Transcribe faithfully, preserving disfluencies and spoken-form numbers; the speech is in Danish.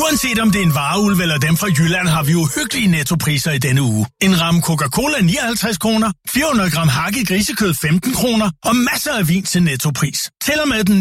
Uanset om det er en vareulv eller dem fra Jylland, har vi jo hyggelige nettopriser i denne uge. En ramme Coca-Cola nioghalvtreds kroner, fire hundrede gram hakket grisekød femten kroner og masser af vin til nettopris. Til og med den